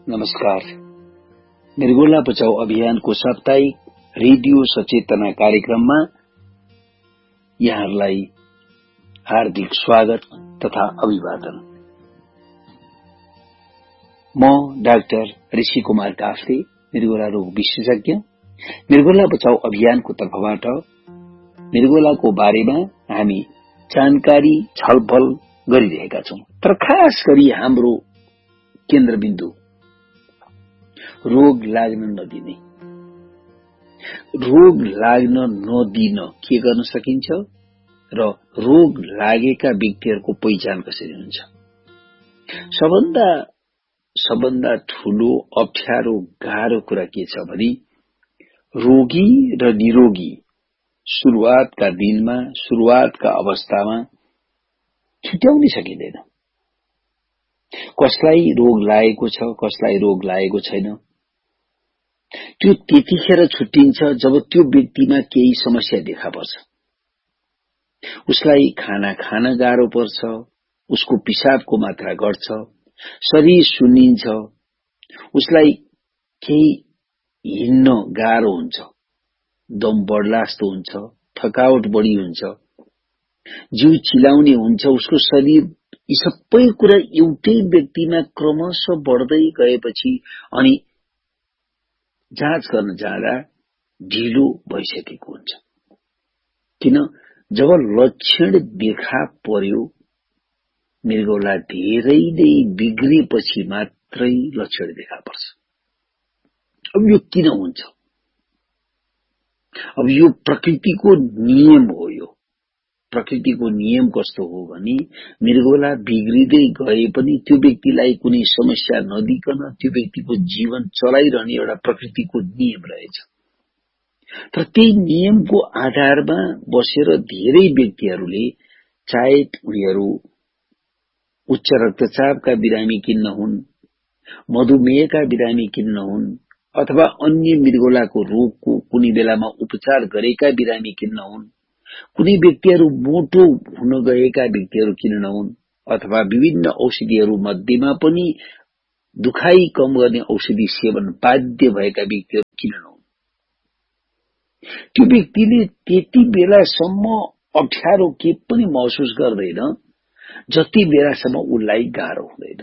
नमस्कार। मृगोला बचाऊ अभियानको साप्ताहिक रेडियो सचेतना कार्यक्रममा यहाँहरूलाई हार्दिक स्वागत तथा अभिवादन। म डाक्टर ऋषि कुमार काफ्ले, मृगोला रोग विशेषज्ञ, मृगोला बचाऊ अभियानको तर्फबाट मृगोलाको बारेमा हामी जानकारी छलफल गरिरहेका छौं। तर खास गरी हाम्रो केन्द्रबिन्दु रोग लाग्न नदिने, रोग लाग्न नदिन के गर्न सकिन्छ र रोग लागेका व्यक्तिहरूको पहिचान कसरी हुन्छ। सबभन्दा ठूलो अप्ठ्यारो गाह्रो कुरा के छ भने रोगी र निरोगी शुरुआतका दिनमा, शुरुआतका अवस्थामा छुट्याउन सकिँदैन। कसलाई रोग लागेको छ, कसलाई रोग लागेको छैन, त्यो त्यतिखेर छुट्टिन्छ जब त्यो व्यक्तिमा केही समस्या देखा पर्छ। उसलाई खाना खान गाह्रो पर्छ, उसको पिसाबको मात्रा घट्छ, शरीर सुन्निन्छ, उसलाई केही हिँड्न गाह्रो हुन्छ, दम बढ्ला जस्तो हुन्छ, थकावट बढी हुन्छ, जिउ चिलाउने हुन्छ, उसको शरीर, यी सबै कुरा एउटै व्यक्तिमा क्रमशः बढ्दै गएपछि अनि जाँच गर्न जाँदा ढिलो भइसकेको हुन्छ। किन? जब लक्षण देखा पर्यो, मृगौला धेरै नै बिग्रेपछि मात्रै लक्षण देखा पर्छ। अब यो किन हुन्छ? अब यो प्रकृतिको नियम हो। यो प्रकृतिको नियम कस्तो हो भने मृगौला बिग्रिँदै गए पनि त्यो व्यक्तिलाई कुनै समस्या नदिकन त्यो व्यक्तिको जीवन चलाइरहने एउटा प्रकृतिको नियम रहेछ। तर त्यही नियमको आधारमा बसेर धेरै व्यक्तिहरूले, चाहे उनीहरू उच्च रक्तचापका बिरामी किन्न हुन्, मधुमेहका बिरामी किन्न हुन्, अथवा अन्य मृगौलाको रोगको कुनै बेलामा उपचार गरेका बिरामी किन्न हुन्, कुनै व्यक्तिहरू मोटो हुन गएका व्यक्तिहरू किन नहुन्, अथवा विभिन्न औषधिहरू मध्येमा पनि दुखाइ कम गर्ने औषधि सेवन बाध्य भएका व्यक्तिहरू किन नहुन्। त्यो व्यक्तिले त्यति बेलासम्म अप्ठ्यारो के पनि महसुस गर्दैन जति बेलासम्म उसलाई गाह्रो हुँदैन।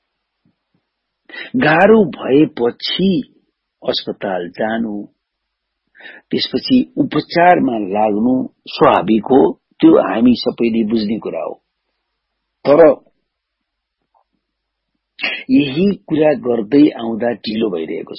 गाह्रो भएपछि अस्पताल जानु, त्यसपछि उपचारमा लाग्नु स्वाभाविक हो, त्यो हामी सबैले बुझ्ने कुरा हो। तर यही कुरा गर्दै आउँदा ढिलो भइरहेको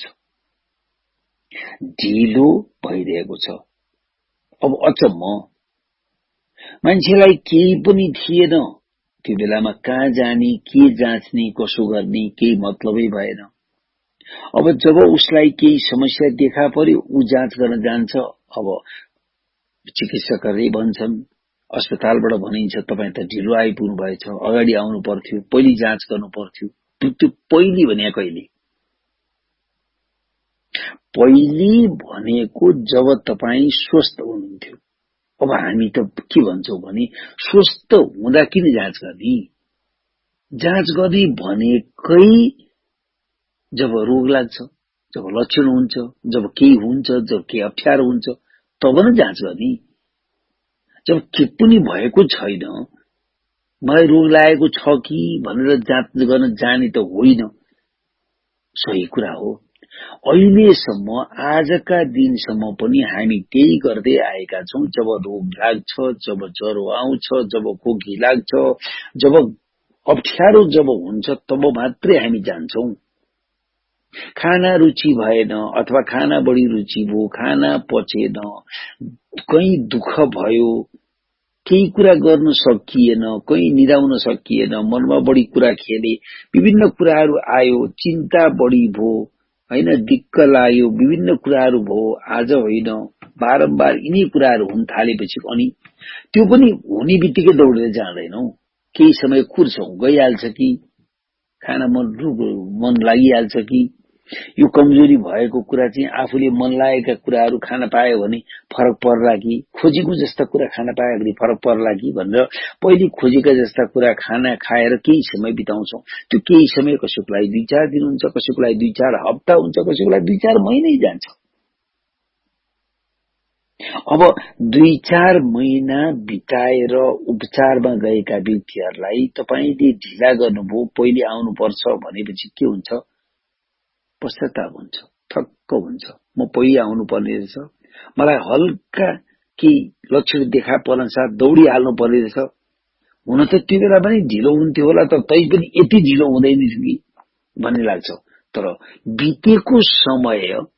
छ। अब अचम्म, मान्छेलाई केही पनि थिएन, त्यो बेलामा कहाँ जाने, के जाँच्ने, कसो गर्ने, केही मतलबै भएन। अब जब उसलाई केही समस्या देखा पर्यो, ऊ जाँच गर्न जान्छ। अब चिकित्सकहरूले भन्छन्, अस्पतालबाट भनिन्छ, तपाईं त ढिलो आइपुग्नु भएछ, अगाडि आउनु पर्थ्यो, पहिले जाँच गर्नु पर्थ्यो। त्यो पहिले भने कहिले? पहिले भनेको जब तपाईं स्वस्थ हुनुहुन्थ्यो। अब हामी त के भन्छौं भने स्वस्थ हुँदा किन जाँच गर्ने? जाँच गर्ने भनेकै जब रोग लाग्छ, जब लक्षण हुन्छ, जब केही हुन्छ, जब केही अप्ठ्यारो हुन्छ, तब न जाँच गर्ने। जब के पनि भएको छैन, मलाई रोग लागेको छ कि भनेर जाँच गर्न जाने त होइन। सही कुरा हो। अहिलेसम्म, आजका दिनसम्म पनि हामी त्यही गर्दै आएका छौं। जब रोग लाग्छ, जब ज्वरो आउँछ, जब खोकी लाग्छ, जब अप्ठ्यारो जब हुन्छ, तब मात्रै हामी जान्छौं। खाना रुचि भएन, अथवा खाना बढी रुचि भयो, खाना पचेन, कहीं दुःख भयो, केही कुरा गर्न सकिएन, कहीं निदाउन सकिएन, मनमा बढी कुरा खेले, विभिन्न कुराहरू आयो, चिन्ता बढी भयो, हैन, दिक्क लाग्यो, विभिन्न कुराहरू भयो, आज होइन बारम्बार यिनी कुराहरू हुन थालेपछि अनि त्यो पनि हुने बित्तिकै दौडेर जाँदैनौ। केही समय कुर्छौं, गइहाल्छ कि, खाना मन लागिहाल्छ कि, यो कमजोरी भएको कुरा चाहिँ आफूले मन लागेका कुराहरू खान पायो भने फरक पर्ला कि खोजेको जस्ता कुरा खान पायो भने फरक पर्ला कि भनेर पहिले खोजेका जस्ता कुरा खाना खाएर केही समय बिताउँछौं। त्यो केही समय कसैको लागि 2-4 दिन हुन्छ, कसैको लागि 2-4 हप्ता हुन्छ, कसैको लागि 2-4 महिनै जान्छ। अब 2-4 महिना बिताएर उपचारमा गएका व्यक्तिहरूलाई तपाईले ढिला गर्नुभयो, पहिले आउनुपर्छ भनेपछि के हुन्छ? पश्चाताप हुन्छ, थक्क हुन्छ। म पहिले आउनु पर्ने रहेछ, मलाई हल्का केही लक्षण देखा पर्नसाथ दौडिहाल्नु पर्ने रहेछ। हुन त त्यो बेला पनि ढिलो हुन्थ्यो होला, तर तै पनि यति ढिलो हुँदैन कि भन्ने लाग्छ। तर बितेको समय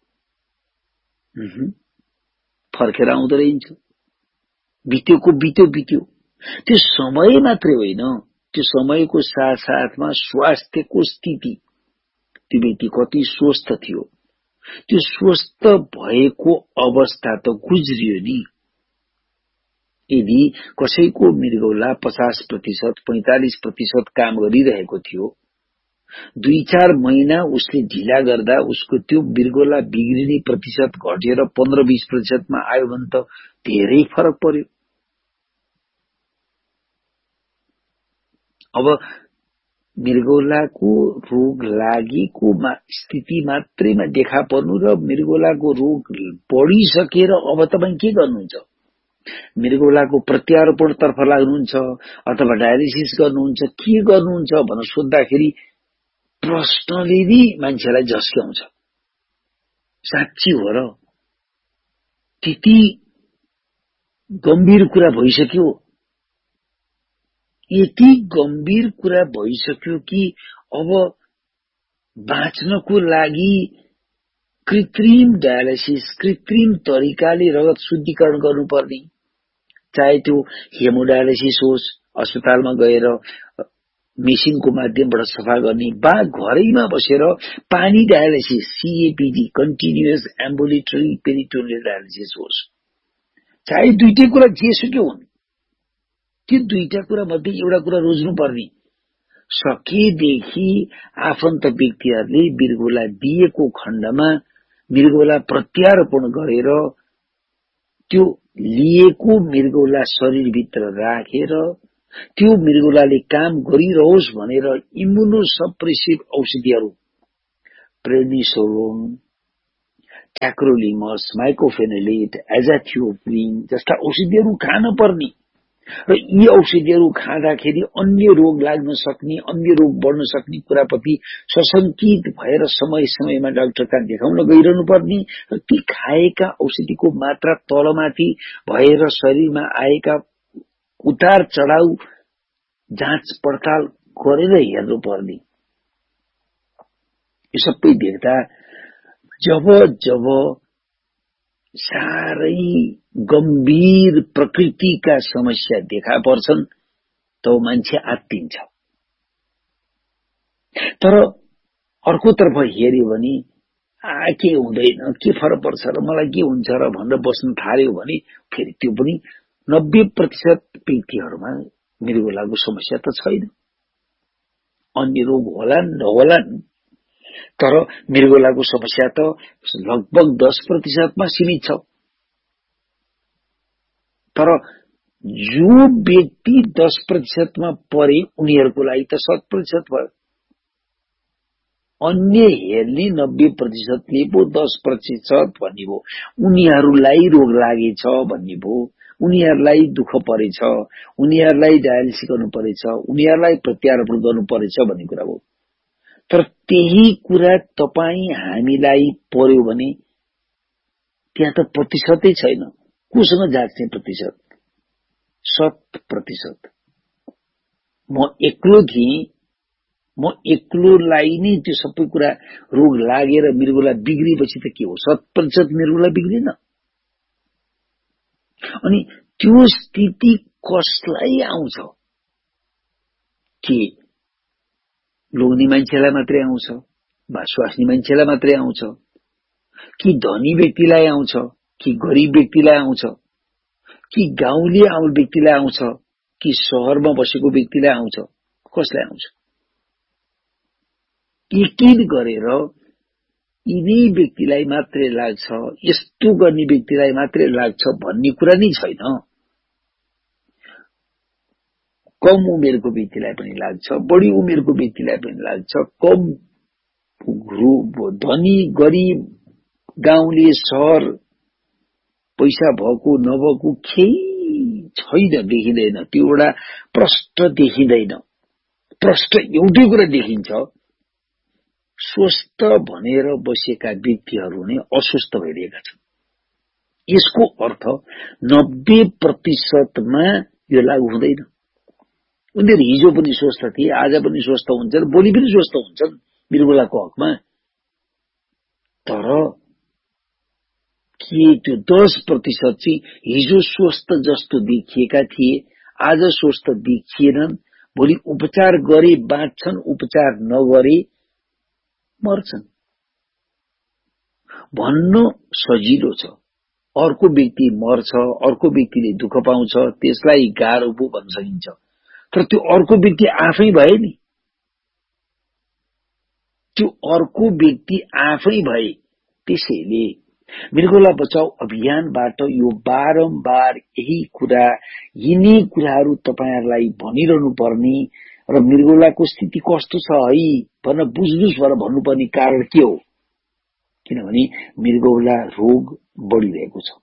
फर्केर आउँदो रहन्छ। बितेको बित्यो। त्यो समय मात्रै होइन, त्यो समयको साथसाथमा स्वास्थ्यको स्थिति, त्यो व्यक्ति कति स्वस्थ थियो, त्यो स्वस्थ भएको अवस्था त गुज्रियो नि। यदि कसैको मृगौला 50%, 45% काम गरिरहेको थियो, 2-4 महिना उसले ढिला गर्दा उसको त्यो मृगौला बिग्रिने प्रतिशत घटेर 15-20% मा आयो भने त धेरै फरक पर्यो। अब मृगौलाको रोग लागेको स्थिति मात्रैमा देखा पर्नु र मृगौलाको रोग बढिसकेर अब तपाईं के गर्नुहुन्छ? मृगौलाको प्रत्यारोपण तर्फ लाग्नुहुन्छ अथवा डायलिसिस गर्नुहुन्छ, के गर्नुहुन्छ भनेर सोध्दाखेरि प्रश्नले नि मान्छेलाई झस्क्याउँछ। साच्ची हो र? त्यति गम्भीर कुरा भइसक्यो, यति गम्भीर कुरा भइसक्यो कि अब बाँच्नको लागि कृत्रिम डायलिसिस, कृत्रिम तरिकाले रगत शुद्धिकरण गर्नुपर्ने, चाहे त्यो हेमोडायलिसिस होस्, अस्पतालमा गएर मेसिनको माध्यमबाट सफा गर्ने, वा घरैमा बसेर पानी dialysis, CAPD, continuous ambulatory peritoneal dialysis होस्, चाहे दुईटै कुरा जेसुकै हुन्, त्यो दुईटा कुरा मध्ये एउटा कुरा रोज्नु पर्ने। सकेदेखि आफन्त व्यक्तिहरूले मृगौला दिएको खण्डमा मृगौला प्रत्यारोपण गरेर त्यो लिएको मृगौला शरीरभित्र राखेर त्यो मृगौलाले काम गरिरहोस् भनेर इम्युनोसप्रेसिभ औषधिहरू, प्रेडनिसोलोन, ट्याक्रोलिमस, माइकोफेनोलेट, एजाथियोप्रिन जस्ता औषधिहरू खान पर्ने र यी औषधिहरू खाँदाखेरि अन्य रोग लाग्न सक्ने, अन्य रोग बढ्न सक्ने कुराप्रति सशंकित भएर समय समयमा डाक्टरका देखाउन गइरहनु पर्ने र ती खाएका औषधिको मात्रा तलमाथि भएर शरीरमा आएका उतार चढाउ जाँच पडताल गरेर हेर्नु पर्ने। यो सबै देख्दा जब साह्रै गम्भीर प्रकृतिका समस्या देखा पर्छन् त मान्छे आत्तिन्छ। तर अर्कोतर्फ हेर्यो भने के हुँदैन, के फरक पर्छ र मलाई के हुन्छ र भनेर बस्न थाल्यो भने फेरि त्यो पनि 90% व्यक्तिहरूमा मृगौलाको समस्या त छैन, अन्य रोग होलान् नहोलान्, तर मृगौलाको समस्या त लगभग 10% मा सीमित छ। तर जो व्यक्ति 10% मा परे उनीहरूको लागि त 100% भयो। अन्य हेर्ने 90%ले पो 10% भन्ने भो, उनीहरूलाई रोग लागेछ भन्ने भो, उनीहरूलाई दुःख परेछ, उनीहरूलाई डायलिसिस गर्नु परेछ, उनीहरूलाई प्रत्यारोपण गर्नु परेछ भन्ने कुरा हो। तर त्यही कुरा तपाई हामीलाई पर्यो भने त्यहाँ त प्रतिशतै छैन। कोसँग जाँच्ने प्रतिशत? 100%। म एक्लो थिएँ, म एक्लोलाई नै त्यो सबै कुरा रोग लागेर मृगौला बिग्रिएपछि त के हो? 100% मृगौला बिग्रिन। अनि त्यो स्थिति कसलाई आउँछ? के लोग्ने मान्छेलाई मात्रै आउँछ? वा स्वास्नी मान्छेलाई मात्रै आउँछ? कि धनी व्यक्तिलाई आउँछ? कि गरिब व्यक्तिलाई आउँछ? कि गाउँले व्यक्तिलाई आउँछ? कि शहरमा बसेको व्यक्तिलाई आउँछ? कसलाई आउँछ? एक-एक गरेर यिनै व्यक्तिलाई मात्रै लाग्छ, यस्तो गर्ने व्यक्तिलाई मात्रै लाग्छ भन्ने कुरा नै छैन। कम उमेरको व्यक्तिलाई पनि लाग्छ, बढी उमेरको व्यक्तिलाई पनि लाग्छ, कम धनी गरिब गाउँले सहर पैसा भएको नभएको केही छैन, देखिँदैन। त्यो एउटा प्रष्ट देखिँदैन। प्रष्ट एउटै कुरा देखिन्छ, स्वस्थ भनेर बसेका व्यक्तिहरू नै अस्वस्थ भइरहेका छन्। यसको अर्थ 90% यो लागू हुँदैन। उनीहरू हिजो पनि स्वस्थ थिए, आज पनि स्वस्थ हुन्छन्, भोलि पनि स्वस्थ हुन्छन् मृगौलाको हकमा। तर के त्यो 10% चाहिँ हिजो स्वस्थ जस्तो देखिएका थिए, आज स्वस्थ देखिएनन्, भोलि उपचार गरे बाँच्छन्, उपचार नगरे मर्छन् भन्न सजिलो छ। अर्को व्यक्ति मर्छ, अर्को व्यक्तिले दुःख पाउँछ, त्यसलाई गाह्रो पो भन्न सकिन्छ। तर त्यो अर्को व्यक्ति आफै भए नि, त्यो अर्को व्यक्ति आफै भए। त्यसैले मृगौला बचाउ अभियानबाट यो बारम्बार यही कुरा, यिनै कुराहरू तपाईहरुलाई भनिरहनु पर्ने र मृगौलाको स्थिति कस्तो छ है भन्न बुझ्नुस् भनेर भन्नुपर्ने कारण के हो? किनभने मृगौला रोग बढिरहेको छ,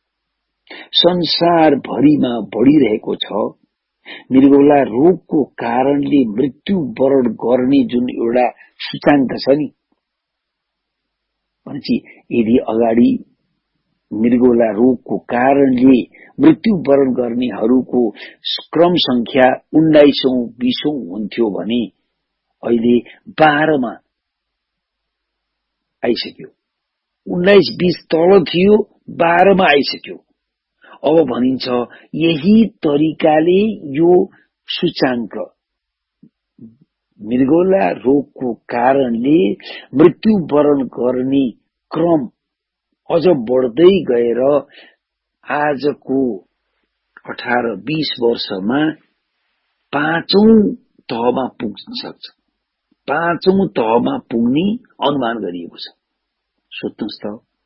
संसारभरिमा बढिरहेको छ। मृगौला रोगको कारणले मृत्युवरण गर्ने जुन एउटा सूचाङ्क छ नि, भनेपछि यदि अगाडि मृगौला रोगको कारणले मृत्युवरण गर्नेहरूको क्रम संख्या 19औं 20औं हुन्थ्यो भने अहिले 12 मा आइसक्यो। 19-20 तल थियो, 12 मा आइसक्यो। अब भनिन्छ यही तरिकाले यो सूचाङ्क मृगौला रोगको कारणले मृत्युवरण गर्ने क्रम अझ बढ्दै गएर आजको 18-20 वर्षमा 5औं तहमा पुग्न सक्छ। 5औं तहमा पुग्ने अनुमान गरिएको छ। सोध्नुस् त,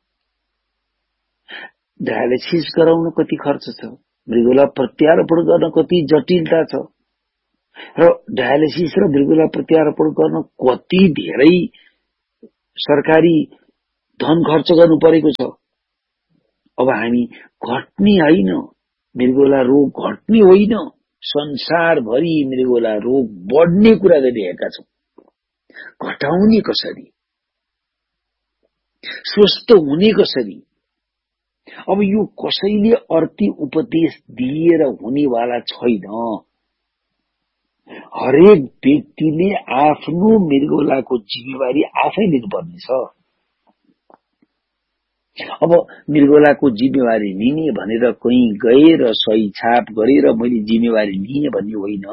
डायलिसिस गराउन कति खर्च छ, मृगौला प्रत्यारोपण गर्न कति जटिलता छ, र डायलिसिस र मृगौला प्रत्यारोपण गर्न कति धेरै सरकारी धन खर्च गर्नु परेको छ। अब हामी घट्ने होइन, मृगौला रोग घट्ने होइन, संसारभरि मृगौला रोग बढ्ने कुरा गरिरहेका छौं। घटाउने कसरी, स्वस्थ हुने कसरी? अब यो कसैले अर्थी उपदेश दिएर हुनेवाला छैन। हरेक व्यक्तिले आफ्नो मृगौलाको जिम्मेवारी आफै लिनुपर्ने छ। अब मृगौलाको जिम्मेवारी लिने भनेर कहीँ गएर सही छाप गरेर मैले जिम्मेवारी लिएँ भन्ने होइन।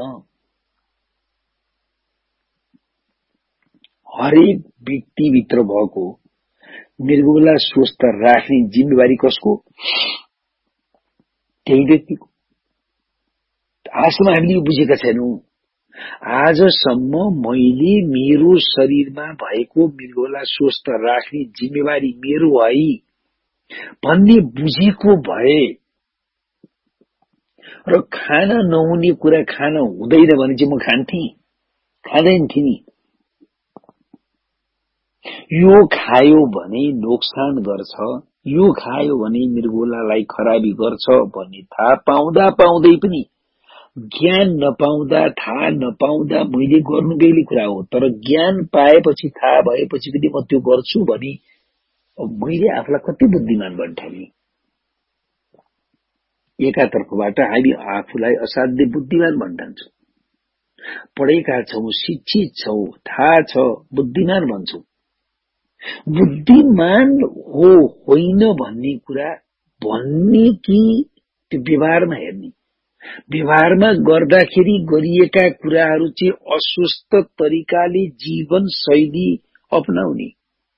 हरेक व्यक्तिभित्र भएको मृगौला स्वस्थ राख्ने जिम्मेवारी कसको? त्यही व्यक्तिको। आजसम्म हामीले बुझेका छैनौं। आजसम्म मैले मेरो शरीरमा भएको मृगौला स्वस्थ राख्ने जिम्मेवारी मेरो है भन्ने बुझेको भए र खान नहुने कुरा खान हुँदैन भने चाहिँ म खाँदैन थिएँ नि। यो खायो भने नोक्सान गर्छ, यो खायो भने मृगौलालाई खराबी गर्छ भन्ने थाहा पाउँदै पनि, ज्ञान नपाउँदा, थाहा नपाउँदा मैले गर्नु बेग्लै कुरा हो। तर ज्ञान पाएपछि, थाहा भएपछि पनि म त्यो गर्छु भने मैले आफूलाई कति बुद्धिमान भन्ठाने। एकातर्फबाट हामी आफूलाई असाध्यै बुद्धिमान भन्ठान्छौं, पढेका छौं, शिक्षित छौं, थाहा छ, बुद्धिमान भन्छौं। बुद्धिमान हो होइन भन्ने कुरा भन्ने कि त्यो व्यवहारमा हेर्ने। व्यवहारमा गर्दाखेरि गरिएका कुराहरू चाहिँ अस्वस्थ तरिकाले जीवन शैली अपनाउने,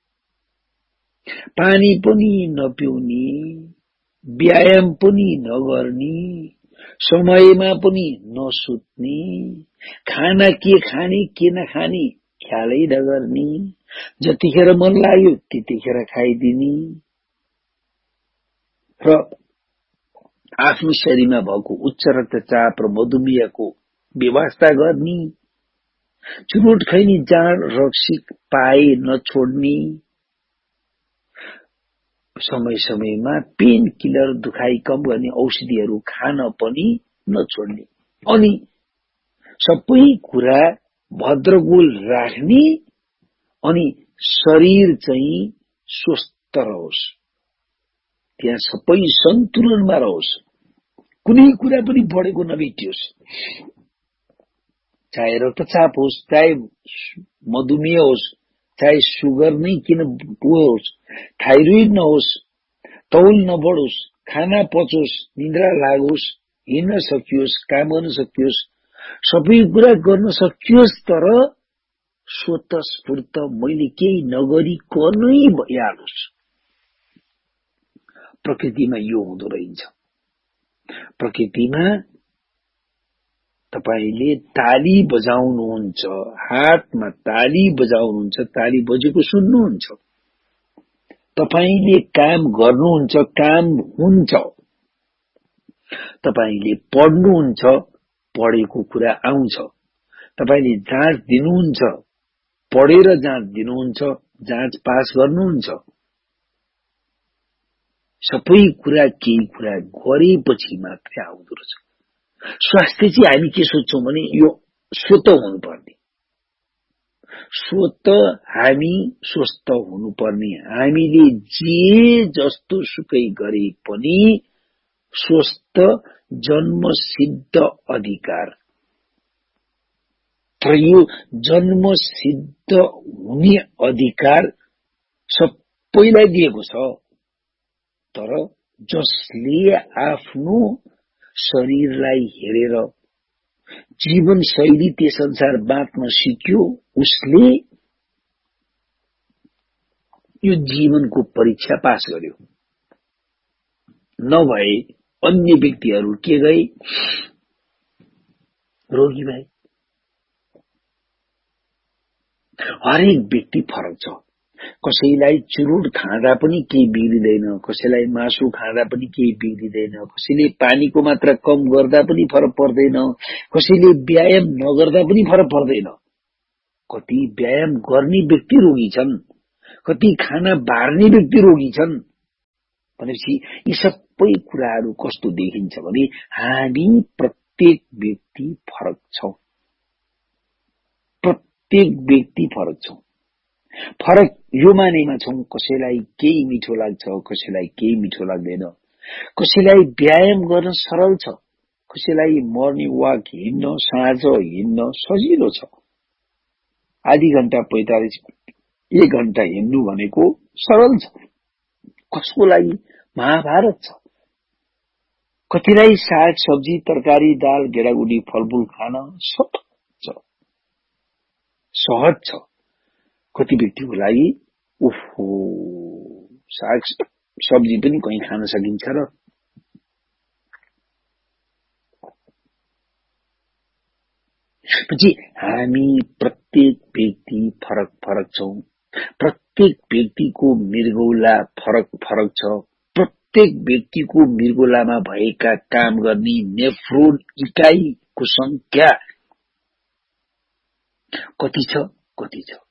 पानी पनि नपिउने, व्यायाम पनि नगर्ने, समयमा पनि नसुत्ने, खाना के खाने के नखाने ख्यालै नगर्ने, जतिखेर मन लाग्यो त्यतिखेर खाइदिने र आफ्नो शरीरमा भएको उच्च रक्तचाप र मधुमेहको व्यवस्था गर्ने, चुरोट खैनी जाँड रक्सी पाए नछोड्ने, समय समयमा पेन किलर दुखाइ कम गर्ने औषधिहरू खान पनि नछोड्ने, अनि सबै कुरा भद्रगोल राख्ने, अनि शरीर चाहिँ स्वस्थ रहोस्, त्यहाँ सबै सन्तुलनमा रहोस्, कुनै कुरा पनि बढेको नभेटियोस्, चाहे रक्तचाप होस्, चाहे मधुमेह होस्, चाहे सुगर नै किन होस्, थाइरोइड नहोस्, तौल नबढोस्, खाना पचोस्, निद्रा लागोस्, हिँड्न सकियोस्, काम गर्न सकियोस्, सबै कुरा गर्न सकियोस्, तर स्वतस्फूर्त मैले केही नगरिकनै भइहालोस्। प्रकृतिमा यो हुँदो रहन्छ। प्रकृतिमा तपाईले ताली बजाउनुहुन्छ, हातमा ताली बजाउनुहुन्छ, ताली बजेको सुन्नुहुन्छ, तपाईले काम गर्नुहुन्छ, काम हुन्छ, तपाईले पढ्नुहुन्छ, पढेको कुरा आउँछ, तपाईले जाँच दिनुहुन्छ, पढेर जाँच दिनुहुन्छ, जाँच पास गर्नुहुन्छ, सबै कुरा केही कुरा गरेपछि मात्रै आउँदो रहेछ। स्वास्थ्य चाहिँ हामी के सोच्छौं भने यो स्वत हुनुपर्ने, स्वत हामी स्वस्थ हुनुपर्ने, हामीले जे जस्तो सुकै गरे पनि स्वस्थ जन्मसिद्ध अधिकार, तर यो जन्मसिद्ध हुने अधिकार सबैलाई दिएको छ, तर जसले आफ्नो शरीरलाई हेरेर जीवन शैली त्यस अनुसार बाँच्न सिक्यो उसले यो जीवनको परीक्षा पास गर्यो। नभए अन्य व्यक्तिहरू के गए रोगी भए। हरेक व्यक्ति फरक छ। कसैलाई चुरोट खाँदा पनि केही बिग्रिदैन, कसैलाई मासु खाँदा पनि केही बिग्रिदैन, कसैले पानीको मात्रा कम गर्दा पनि फरक पर्दैन, कसैले व्यायाम नगर्दा पनि फरक पर्दैन। कति व्यायाम गर्ने व्यक्ति रोगी छन्, कति खाना बार्ने व्यक्ति रोगी छन्। भनेपछि यी सबै कुराहरू कस्तो देखिन्छ भने हामी प्रत्येक व्यक्ति फरक छौं, प्रत्येक व्यक्ति फरक छौं। फरक यो मानेमा छौं, कसैलाई केही मिठो लाग्छ, कसैलाई केही मिठो लाग्दैन, कसैलाई व्यायाम गर्न सरल छ, कसैलाई मर्निङ वाक हिँड्न, साँझ हिँड्न सजिलो छ। आधी घण्टा 45 1 घण्टा हिँड्नु भनेको सरल छ, कसको लागि महाभारत छ। कतिलाई साग सब्जी तरकारी दाल गेडागुडी फलफूल खान सहज छ, कति व्यक्तिको लागि उफो साग सब्जी पनि कहीं खान सकिन्छ र। पछि हामी प्रत्येक व्यक्ति फरक फरक छौं, प्रत्येक व्यक्तिको मृगौला फरक फरक छ, प्रत्येक व्यक्तिको मृगौलामा भएका काम गर्ने नेफ्रोन इकाइको संख्या कति छ कति छ।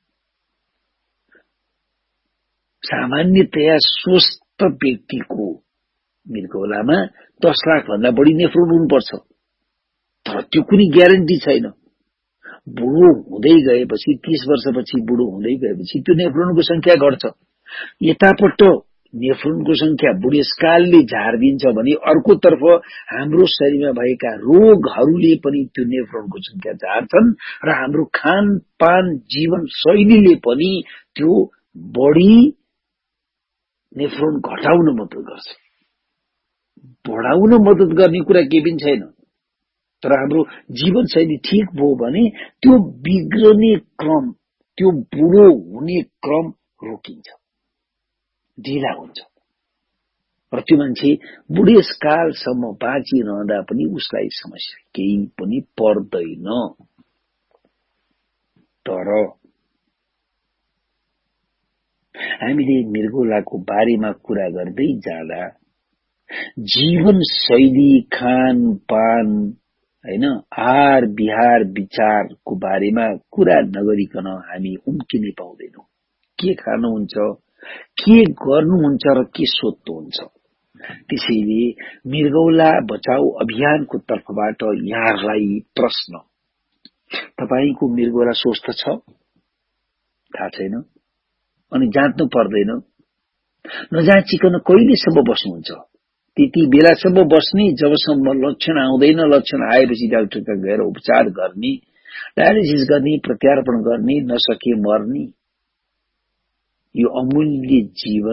सामान्यतया स्वस्थ व्यक्तिको मृगौलामा 10 लाख भन्दा बढी नेफ्रोन हुनुपर्छ, तर त्यो कुनै ग्यारेन्टी छैन। बुढो हुँदै गएपछि 30 वर्षपछि बुढो हुँदै गएपछि त्यो नेफ्रोनको संख्या घट्छ। यतापट्ट नेफ्रोनको संख्या बुढेसकालले झार्दिन्छ भने अर्कोतर्फ हाम्रो शरीरमा भएका रोगहरूले पनि त्यो नेफ्रोनको संख्या झार्छन् र हाम्रो खानपान जीवन शैलीले पनि त्यो बढी नेफ्रोन घटाउन मद्दत गर्छ। बढाउन मद्दत गर्ने कुरा केही पनि छैन, तर हाम्रो जीवनशैली ठिक भयो भने त्यो बिग्रने क्रम, त्यो बुढो हुने क्रम रोकिन्छ, ढिला हुन्छ र त्यो मान्छे बुढेसकालसम्म बाँचिरहँदा पनि उसलाई समस्या केही पनि पर्दैन। तर हामीले मृगौलाको बारेमा कुरा गर्दै जाँदा जीवन शैली, खान पान, हैन, आहार विहार विचारको बारेमा कुरा नगरिकन हामी उम्किनै पाउँदैनौं। के खानुहुन्छ, के गर्नुहुन्छ र के सोध्नुहुन्छ। त्यसैले मृगौला बचाऊ अभियानको तर्फबाट यहाँलाई प्रश्न, तपाईको मृगौला स्वस्थ छ? थाहा छैन? अनि जाँच्नु पर्दैन? नजाँचिकन कहिलेसम्म बस्नुहुन्छ? त्यति बेलासम्म बस्ने जबसम्म लक्षण आउँदैन, लक्षण आएपछि डाक्टर कहाँ गएर उपचार गर्ने, डायलिसिस गर्ने, प्रत्यारोपण गर्ने, नसके मर्ने। यो अमूल्य जीवन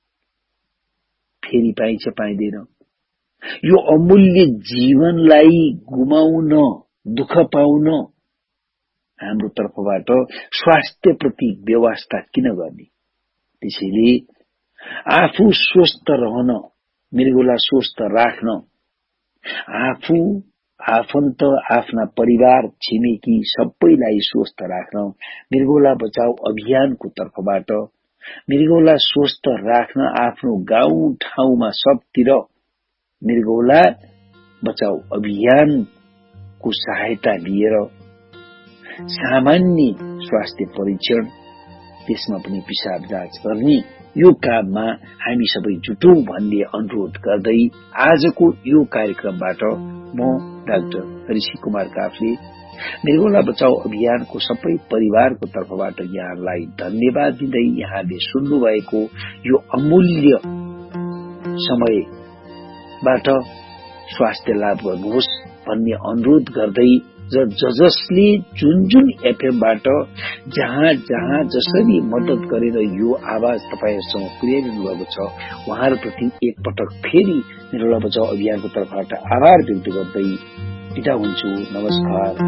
फेरि पाइन्छ पाइँदैन? यो अमूल्य जीवनलाई गुमाउन, दुःख पाउन हाम्रो तर्फबाट स्वास्थ्य प्रति व्यवस्था किन गर्ने? त्यसैले आफू स्वस्थ रहन, मृगौला स्वस्थ राख्न, आफू, आफन्त, आफ्ना परिवार, छिमेकी सबैलाई स्वस्थ राख्न मृगौला बचाऊ अभियानको तर्फबाट, मृगौला स्वस्थ राख्न आफ्नो गाउँ ठाउँमा सबतिर मृगौला बचाऊ अभियानको सहायता लिएर सामान्य स्वास्थ्य परीक्षण, त्यसमा पनि पिसाब जाँच गर्ने यो काममा हामी सबै जुटौं भन्ने अनुरोध गर्दै आजको यो कार्यक्रमबाट म डाक्टर ऋषि कुमार काफले मृगौला बचाऊ अभियानको सबै परिवारको तर्फबाट यहाँलाई धन्यवाद दिँदै यहाँले सुन्नु भएको यो अमूल्य समयबाट स्वास्थ्य लाभ गर्नुहोस् भन्ने अनुरोध गर्दै जसले जुन एफएमबाट जहाँ जसरी मद्दत गरेर यो आवाज तपाईहरुसँग पुर्याइदिनु भएको छ उहाँहरुप्रति एकपटक फेरि मृगौला बचाऊ अभियानको तर्फबाट आभार व्यक्त गर्दै बिदा हुन्छु। नमस्कार।